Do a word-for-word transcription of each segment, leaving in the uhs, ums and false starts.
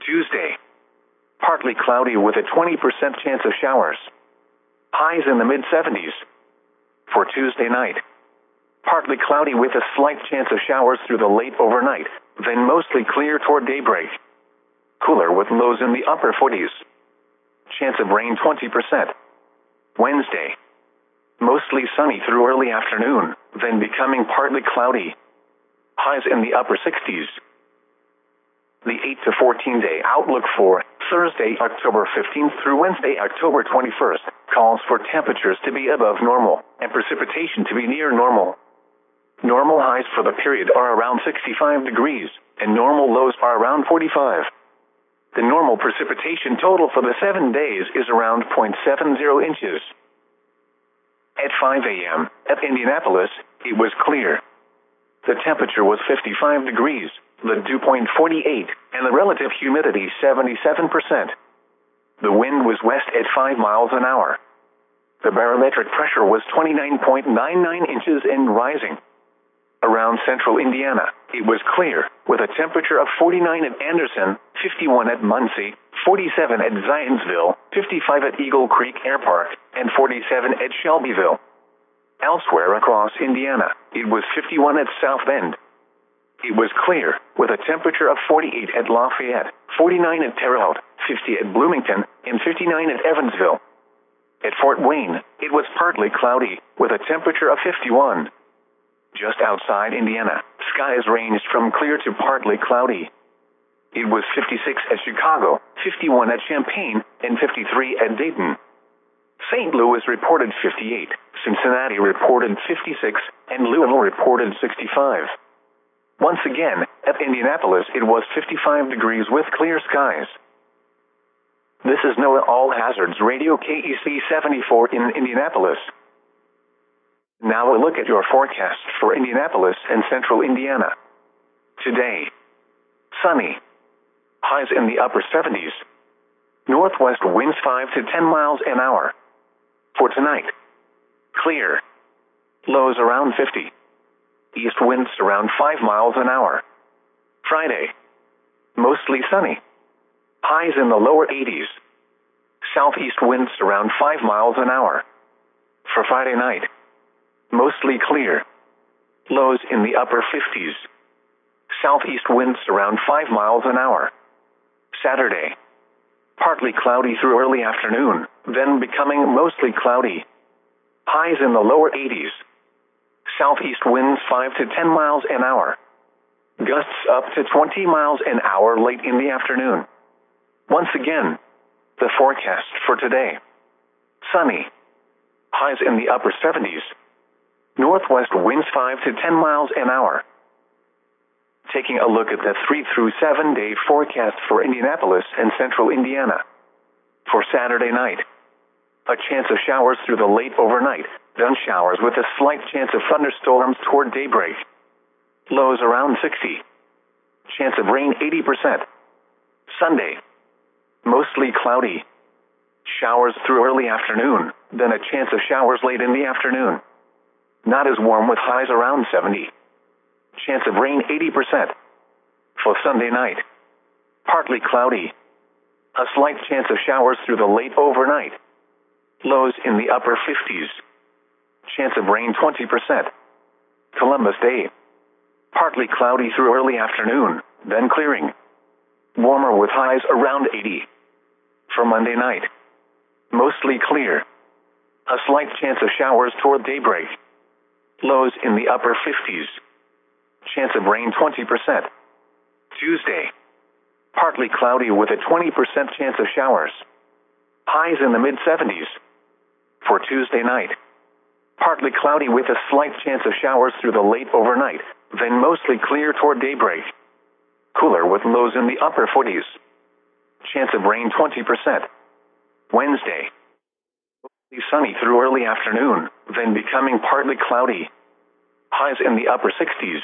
Tuesday, partly cloudy with a twenty percent chance of showers. Highs in the mid seventies. For Tuesday night, partly cloudy with a slight chance of showers through the late overnight, then mostly clear toward daybreak. Cooler with lows in the upper forties. Chance of rain twenty percent. Wednesday, mostly sunny through early afternoon, then becoming partly cloudy. Highs in the upper sixties. The eight to fourteen day outlook for Thursday, October fifteenth through Wednesday, October twenty-first, calls for temperatures to be above normal and precipitation to be near normal. Normal highs for the period are around sixty-five degrees, and normal lows are around forty-five. The normal precipitation total for the seven days is around zero point seven zero inches. At five a m at Indianapolis, it was clear. The temperature was fifty-five degrees, the dew point forty-eight, and the relative humidity seventy-seven percent. The wind was west at five miles an hour. The barometric pressure was twenty-nine point nine nine inches and rising. Around central Indiana, it was clear, with a temperature of forty-nine at Anderson, fifty-one at Muncie, forty-seven at Zionsville, fifty-five at Eagle Creek Air Park, and forty-seven at Shelbyville. Elsewhere across Indiana, it was fifty-one at South Bend. It was clear, with a temperature of forty-eight at Lafayette, forty-nine at Terre Haute, fifty at Bloomington, and fifty-nine at Evansville. At Fort Wayne, it was partly cloudy, with a temperature of fifty-one. Just outside Indiana, skies ranged from clear to partly cloudy. It was fifty-six at Chicago, fifty-one at Champaign, and fifty-three at Dayton. Saint Louis reported fifty-eight, Cincinnati reported fifty-six, and Louisville reported sixty-five. Once again, at Indianapolis it was fifty-five degrees with clear skies. This is NOAA All Hazards Radio K E C seventy-four in Indianapolis. Now a look at your forecast for Indianapolis and central Indiana. Today, sunny. Highs in the upper seventies. Northwest winds five to ten miles an hour. For tonight, clear. Lows around fifty. East winds around five miles an hour. Friday, mostly sunny. Highs in the lower eighties. Southeast winds around five miles an hour. For Friday night, mostly clear. Lows in the upper fifties. Southeast winds around five miles an hour. Saturday, partly cloudy through early afternoon, then becoming mostly cloudy. Highs in the lower eighties. Southeast winds five to ten miles an hour. Gusts up to twenty miles an hour late in the afternoon. Once again, the forecast for today. Sunny. Highs in the upper seventies. Northwest winds five to ten miles an hour. Taking a look at the three through seven day forecast for Indianapolis and central Indiana. For Saturday night, a chance of showers through the late overnight, then showers with a slight chance of thunderstorms toward daybreak. Lows around sixty. Chance of rain eighty percent. Sunday, mostly cloudy. Showers through early afternoon, then a chance of showers late in the afternoon. Not as warm with highs around seventy. Chance of rain eighty percent. For Sunday night, partly cloudy. A slight chance of showers through the late overnight. Lows in the upper fifties. Chance of rain twenty percent. Columbus Day, partly cloudy through early afternoon, then clearing. Warmer with highs around eighty. For Monday night, mostly clear. A slight chance of showers toward daybreak. Lows in the upper fifties. Chance of rain twenty percent. Tuesday, partly cloudy with a twenty percent chance of showers. Highs in the mid seventies. For Tuesday night, partly cloudy with a slight chance of showers through the late overnight, then mostly clear toward daybreak. Cooler with lows in the upper forties. Chance of rain twenty percent. Wednesday, sunny through early afternoon, then becoming partly cloudy. Highs in the upper sixties.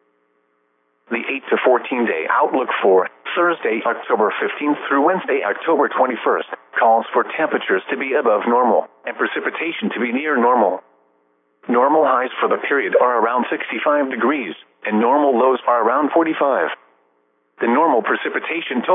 The eight to fourteen day outlook for Thursday, October fifteenth through Wednesday, October twenty-first, calls for temperatures to be above normal and precipitation to be near normal. Normal highs for the period are around sixty-five degrees, and normal lows are around forty-five. The normal precipitation total